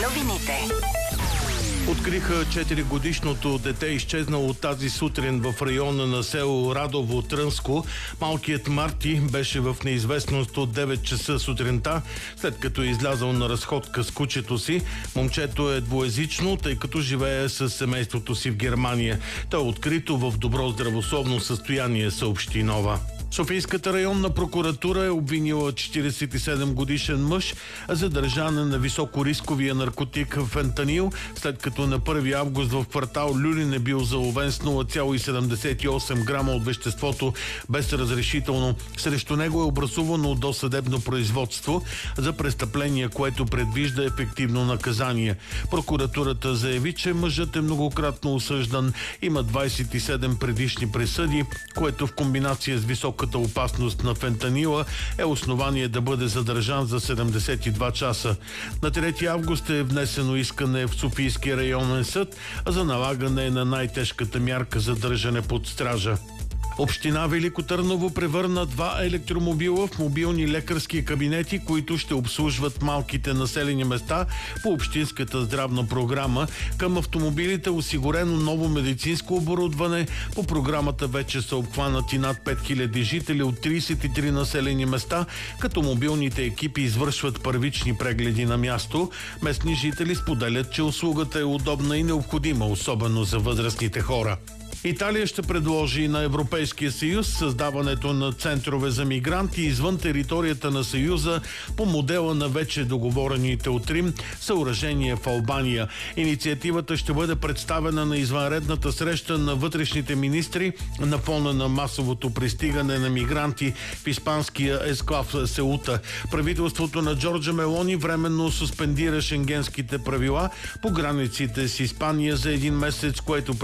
Новините. Откриха 4-годишното дете, изчезнало тази сутрин в района на село Радово, Трънско. Малкият Марти беше в неизвестност от 9 часа сутринта, след като е излязъл на разходка с кучето си. Момчето е двуезично, тъй като живее с семейството си в Германия. То е открито в добро здравословно състояние, съобщи Нова. Софийската районна прокуратура е обвинила 47-годишен мъж за държане на високорисковия наркотик фентанил, след като на 1 август в квартал Люлин е бил заловен с 0,78 грама от веществото без разрешително. Срещу него е образувано досъдебно производство за престъпление, което предвижда ефективно наказание. Прокуратурата заяви, че мъжът е многократно осъждан, има 27 предишни присъди, което в комбинация с висока опасност на фентанила е основание да бъде задържан за 72 часа. На 3 август е внесено искане в Софийския районен съд за налагане на най-тежката мярка задържане под стража. Община Велико Търново превърна 2 електромобила в мобилни лекарски кабинети, които ще обслужват малките населени места по общинската здравна програма. Към автомобилите е осигурено ново медицинско оборудване. По програмата вече са обхванати над 5000 жители от 33 населени места, като мобилните екипи извършват първични прегледи на място. Местни жители споделят, че услугата е удобна и необходима, особено за възрастните хора. Италия ще предложи на Европейския съюз създаването на центрове за мигранти извън територията на Съюза по модела на вече договорените от Рим съоръжения в Албания. Инициативата ще бъде представена на извънредната среща на вътрешните министри на фона на масовото пристигане на мигранти в испанския ексклав Сеута. Правителството на Джорджа Мелони временно суспендира шенгенските правила по границите с Испания за 1 месец, което